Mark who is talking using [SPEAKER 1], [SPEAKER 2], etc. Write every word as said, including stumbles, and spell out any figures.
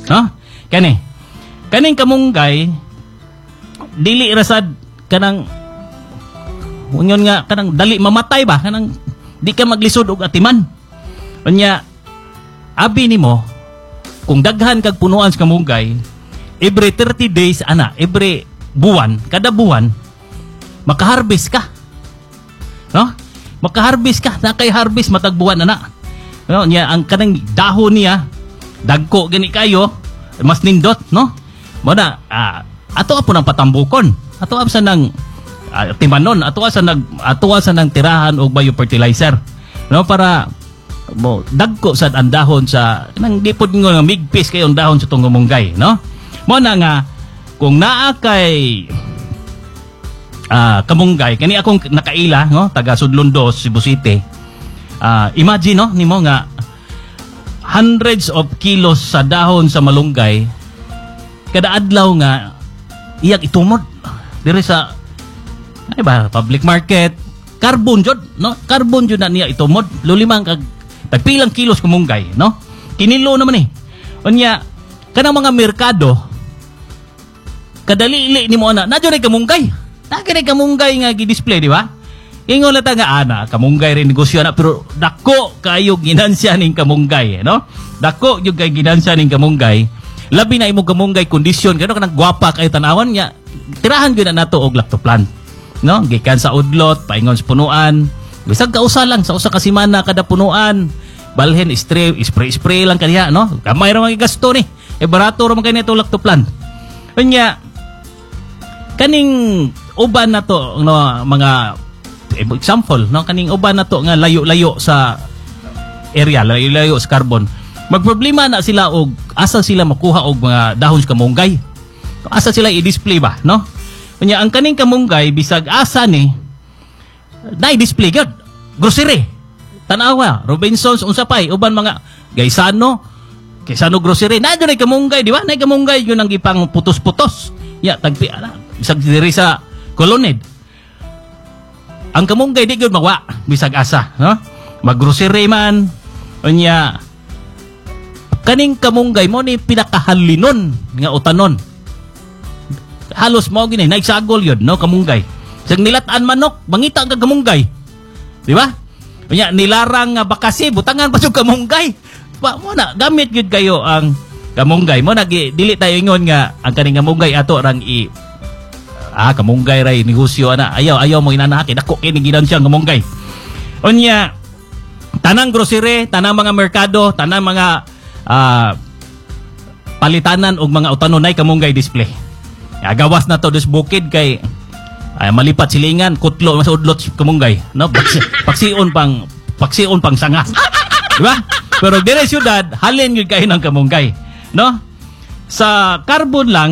[SPEAKER 1] No? Kani. Kaning kamunggay dili rasad kanang unyon nga kanang dali mamatay ba kanang di ka maglisod og atiman. Unya abi nimo kung daghan kag punuan sa kamunggay every thirty days ana every buwan kada buwan makaharvest ka. No? Makaharvest ka na kay harvest matag buwan ana. No, nya ang kanang dahon niya dagko gani kayo mas nindot no. Mo na uh, ato apo nang patambukon. Ato sa nang uh, timanon, ato sa nag ato sa nang tirahan og biofertilizer. No para mo dagko sad ang dahon sa nang dipod ngo nga migpis kay ang dahon sa tong kamunggay, no? Mo na nga kung naa kay uh, kamunggay kani akong nakaila no taga Sudlundos, Cebu City. Uh, imagine no nimo nga hundreds of kilos sa dahon sa malunggay kada adlaw nga iyag itumod diri sa ay ba public market carbon jud no carbon jud na niya itumod lulimang kag tagpilang kilos kamunggay no kinilo naman eh unya kanang mga merkado kadali-ili nimo ana na jud kamunggay na kay kamunggay nga gi-display di ba. Ingon lata nga ana, kamunggay rin negosyo na pero dako kayo ginansya ning kamunggay, no? Dako yung kay ginansya ning kamunggay. Labi na imong kamunggay kondisyon kano kanang gwapa kayo tanawan nya. Tirahan gyud na nato og lactoplan. No? Gikan sa udlot, paingon sa punuan. Bisag kausa lang sa usa ka semana kada punuan. Balhin spray, spray spray lang kaniya, no? Gamay ra mga gasto ni. E barato ra man kay nito lactoplan. Unya kaning uban na to no, mga example no kaning uban na to nga layo-layo sa area layo-layo sa carbon magproblema na sila og asa sila makuha og mga dahon sa kamunggay asa sila i-display ba no unya ang kaning kamunggay bisag asa ni na-display gyud grocery tanawa Robinsons unsa pay uban mga Gaisano Gaisano grocery na gyud kamunggay di ba na kamunggay yun ang gipang putos-putos ya tagpi ala bisag diri sa Coloned ang kamunggay di gyud mawa bisag asa no maggrocery man unya kaning kamunggay mo ni pinakahalinon nga utanon halos mo gini nagsagol yun no kamunggay sag nilat-an manok mangita ka kamunggay di ba unya nilarang nga bakasi butangan pa jud kamunggay pa mo na gamit gyud kayo ang kamunggay mo na dili tayo ingon nga ang kaning kamunggay ato rang i ah kamunggay ray negosyo ana ayaw ayaw mo inanaki dako kini ginansya kamunggay unya tanang grocery tanang mga merkado tanang mga uh, palitanan og mga utanon nay kamunggay display agawas na to des bukid kay ay malipat silingan kutlo mas udlot kamunggay no paksi, paksiun pang paksiun pang sanga di ba pero dire syudad halin gyud kay ng kamunggay no sa carbon lang